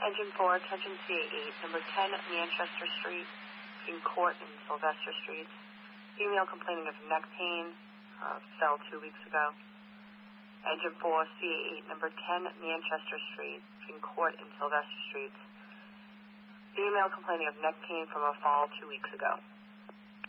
Engine 4, attention CA8, number 10 Manchester Street, between Court and Sylvester Streets. Female complaining of neck pain, cell 2 weeks ago. Engine 4, CA8, number 10 Manchester Street, between Court and Sylvester Streets. Female complaining of neck pain from a fall 2 weeks ago.